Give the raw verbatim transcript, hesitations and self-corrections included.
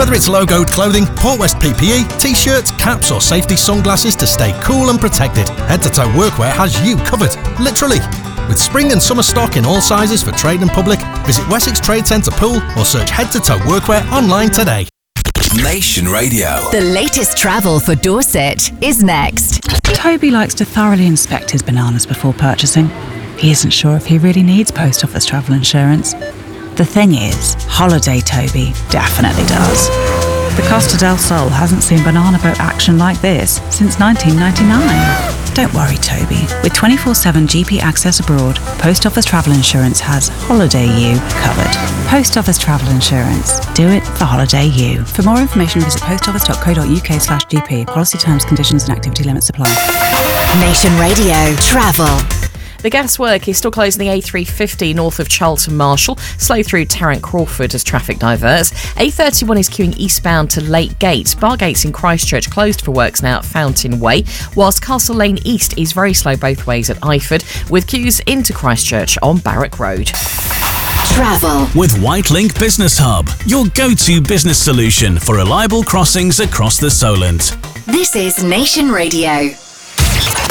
Whether it's logoed clothing, Port West P P E, t-shirts, caps or safety sunglasses to stay cool and protected, Head to Toe Workwear has you covered, literally. With spring and summer stock in all sizes for trade and public, visit Wessex Trade Centre Pool or search Head to Toe Workwear online today. Nation Radio. The latest travel for Dorset is next. Toby likes to thoroughly inspect his bananas before purchasing. He isn't sure if he really needs post office travel insurance. The thing is, Holiday Toby definitely does. The Costa del Sol hasn't seen banana boat action like this since nineteen ninety-nine. Don't worry, Toby. With twenty-four seven G P access abroad, Post Office Travel Insurance has Holiday U covered. Post Office Travel Insurance. Do it for Holiday U. For more information, visit postoffice.co.uk slash GP. Policy terms, conditions and activity limits apply. Nation Radio Travel. The gaswork is still closing the A three fifty north of Charlton Marshall, slow through Tarrant Crawford as traffic diverts. A thirty-one is queuing eastbound to Lake Gate. Bargates in Christchurch closed for works now at Fountain Way, whilst Castle Lane East is very slow both ways at Iford, with queues into Christchurch on Barrack Road. Travel with Whitelink Business Hub, your go-to business solution for reliable crossings across the Solent. This is Nation Radio.